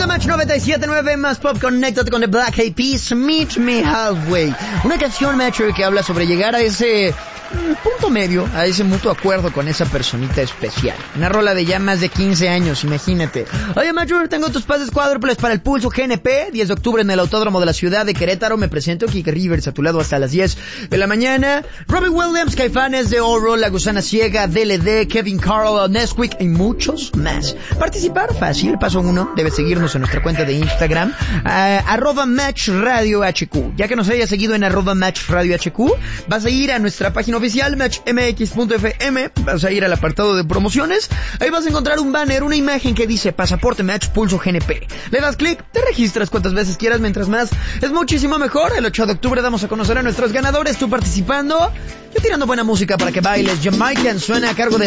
de Match 97.9 más pop. Conéctate con The Black Eyed Peas, Meet Me Halfway. Una canción, Match, que habla sobre llegar a ese punto medio, a ese mutuo acuerdo con esa personita especial. Una rola de ya más de 15 años, imagínate. Oye, Macho, tengo tus pases cuádruples para el Pulso GNP, 10 de octubre en el Autódromo de la ciudad de Querétaro. Me presento, Kike Rivers, a tu lado hasta las 10 de la mañana. Robbie Williams, Caifanes, The Oro, La Gusana Ciega, DLD, Kevin Carl, Nesquik y muchos más. Participar fácil, paso 1, debes seguirnos en nuestra cuenta de Instagram, @MatchRadioHQ. Ya que nos hayas seguido en @MatchRadioHQ, vas a ir a nuestra página oficial, matchmx.fm, vas a ir al apartado de promociones, ahí vas a encontrar un banner, una imagen que dice Pasaporte Match Pulso GNP. Le das clic, te registras cuantas veces quieras, mientras más es muchísimo mejor. El 8 de octubre damos a conocer a nuestros ganadores, tú participando, yo tirando buena música para que bailes. Jamaican suena a cargo de